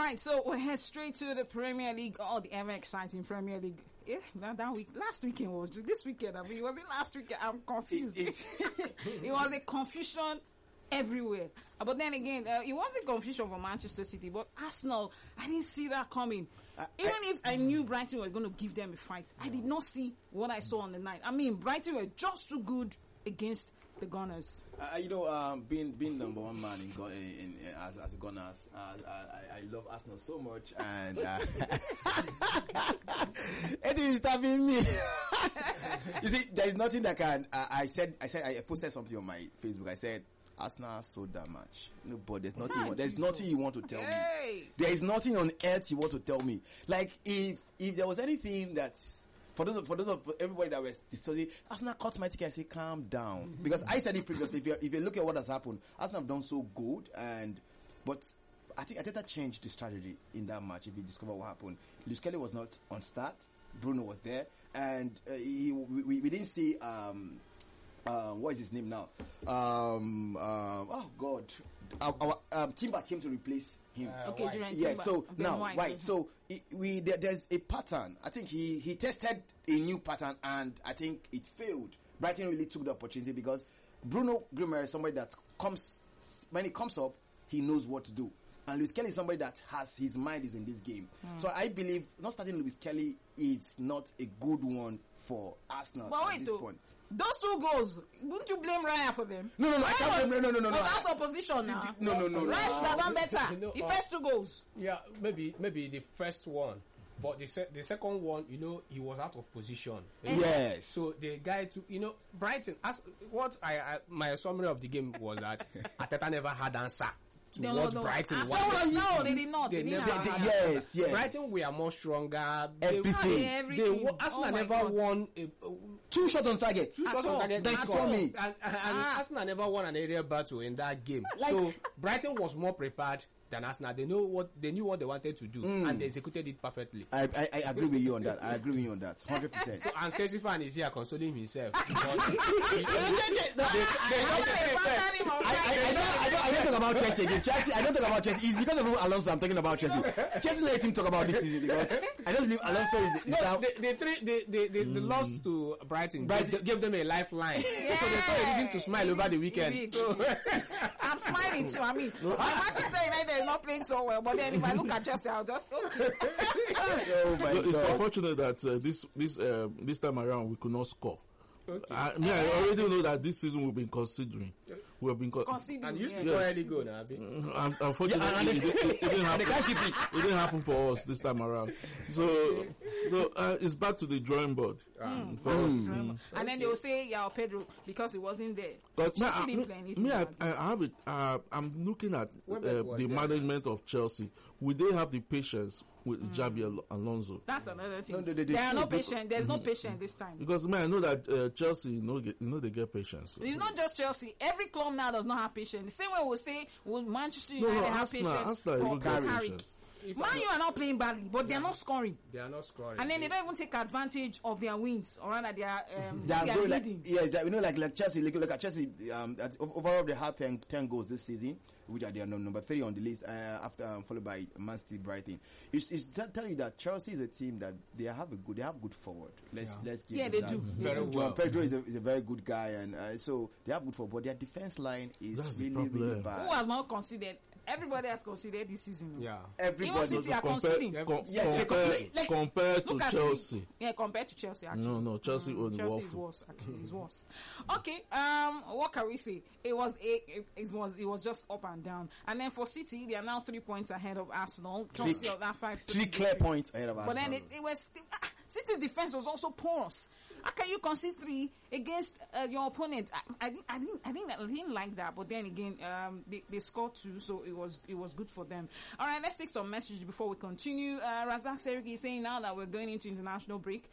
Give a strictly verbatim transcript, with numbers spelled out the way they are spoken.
right, so we head straight to the Premier League. Oh, the ever exciting Premier League. Yeah, that, that week, last weekend was just this weekend. I mean, was it last weekend? I'm confused. It, it was a confusion everywhere. Uh, but then again, uh, it wasn't confusion for Manchester City, but Arsenal, I didn't see that coming. Uh, Even I, if I knew Brighton were going to give them a fight, I did not see what I saw on the night. I mean, Brighton were just too good against the Gunners. Uh, you know, um, being being number one man in, in, in as as a Gunners, uh, I, I love Arsenal so much, and uh, it is stabbing me. You see, there is nothing that can. Uh, I said, I said, I posted something on my Facebook. I said, Arsenal sold that match. No, but there's nothing. Ah, there's Jesus. nothing you want to tell hey. me. There is nothing on earth you want to tell me. Like if if there was anything that. For those, of, for those of for everybody that was discussing, Arsenal caught my ticket. I say, calm down, mm-hmm. because I said it previously. If you if you look at what has happened, Arsenal have done so good, and but I think Arteta changed the strategy in that match. If you discover what happened, Luis Kelly was not on start. Bruno was there, and uh, he, we, we didn't see um uh, what is his name now? Um, um oh God, our, our um, Timber came to replace. Uh, okay, during yeah. Timber, So Ben now, White, right? So it, we there, there's a pattern. I think he he tested a new pattern, and I think it failed. Brighton really took the opportunity because Bruno Guimaraes is somebody that comes when he comes up, he knows what to do. And Luis Kelly is somebody that has his mind is in this game. Mm. So I believe not starting Luis Kelly is not a good one for Arsenal but at wait, this though, point. Those two goals, wouldn't you blame Raya for them? No, no, no, I can't blame. No, no, no, no. Oh, that's opposition now. No, no, no, no. Raya should have done better. You know, the uh, first two goals. Yeah, maybe maybe the first one. But the se- the second one, you know, he was out of position. Yes. So the guy to, you know, Brighton, as what I, I my summary of the game was that Arteta never had answer to No, what no, no. Brighton Ah, wanted. so no, they did not. They They didn't never have They- that. they- yes, yes. Brighton were more stronger. Everything. They, Everything. they, Arsenal Oh my never God. won a, a, Two shots on target. two At shots all. on target. That's At for all. me. And, and, and Ah. Arsenal never won an area battle in that game. Like- so Brighton was more prepared than Arsenal. They know what they knew what they wanted to do, Mm. and they executed it perfectly. I, I, I agree with you on that. I agree with you on that. Hundred percent. So and Chelsea fan is here consoling himself because he, he, he, I don't, I don't talk about Chelsea again. Chelsea, I don't talk about Chelsea. It's because of Alonso I'm talking about Chelsea. Chelsea let him talk about this season because I don't believe Alonso is, is no, down. they, they, three, they, they, they, they lost to Brighton. Brighton. Gave, gave them a lifeline. So they saw a reason to smile over the weekend. Indeed. So I'm smiling too. I mean, Manchester United is not playing so well, but then if I look at Chelsea, I'll just okay. Oh my So it's God. unfortunate that uh, this this uh, this time around we could not score. Okay. I mean, I already know that this season we've been considering. We have been con- Considering, and used to yeah. go early go now. Abi. Um, unfortunately, Yeah, and it, it, it didn't happen. can't keep it. It didn't happen for us this time around. So, so uh, it's back to the drawing board um, for us. Mm. And then they will say, yeah, Pedro, because he wasn't there. But me, Chelsea I, didn't me, play anything me, I, bad. I have it. Uh, I'm looking at uh, Welbeck was the there. management of Chelsea. Will they have the patience with mm. Jabi Al- Alonso? That's another thing. No, they- they- they there are no should, because- patience. There's no patience this time. Because man, I know that uh, Chelsea, you know, get, you know, they get patience. So. It's not just Chelsea. Every club now does not have patience. The same way we'll say, will Manchester No, United no, have Arsenal, patience Arsenal, or you get Carrick? patience. If Man, I- you are not playing badly, but they're not scoring. They are not scoring. And then they don't even take advantage of their wins, or rather, they are um, They are they are going like, leading. yes, that, you know, like like Chelsea. Look, look at Chelsea. Um, at, overall, they have ten, ten goals this season, which are they are number three on the list. Uh, after um, followed by Man City, Brighton. It's, it's t- telling you that Chelsea is a team that they have a good, they have good forward. Let's Yeah. let's give Yeah, them they that. do. Very João well. Pedro is a, is a very good guy, and uh, so they have good forward. But their defense line is That's the really really problem. bad. Who has not considered? Everybody has considered this season. Yeah. Everybody. Even City are Compare, conceding. com- Yes, they compare, compare- like- compared Look to at Chelsea. City. Yeah, compared to Chelsea, actually. No, no, Chelsea Mm, was Chelsea is woeful. worse. Actually, is worse. Okay. Um, what can we say? It was a, it, it was it was just up and down. And then for City, they are now three points ahead of Arsenal. Chelsea of that five. Three clear points ahead of us. But then it, it was ah, City's defense was also porous. How can you concede three against uh, your opponent? I, I didn't, I didn't, I didn't, I didn't like that. But then again, um, they, they scored two, so it was it was good for them. All right, let's take some messages before we continue. Uh, Razak Seriki is saying now that we're going into international break,